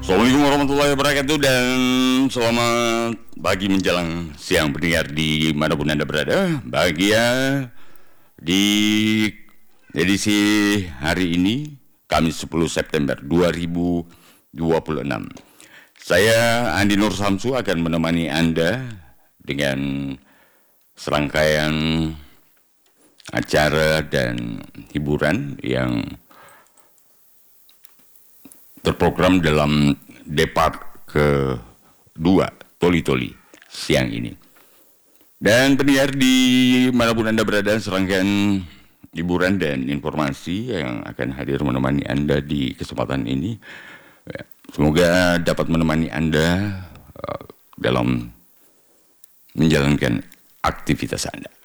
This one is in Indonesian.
Assalamualaikum warahmatullahi wabarakatuh dan selamat pagi menjelang siang pendengar di manapun Anda berada. Bahagia di edisi hari ini, Kamis 10 September 2026. Saya Andi Nur Samsu akan menemani Anda dengan serangkaian acara dan hiburan yang terprogram dalam depart kedua Toli-Toli siang ini. Dan pendengar di manapun Anda berada, serangkaian hiburan dan informasi yang akan hadir menemani Anda di kesempatan ini. Semoga dapat menemani Anda dalam menjalankan aktivitas Anda.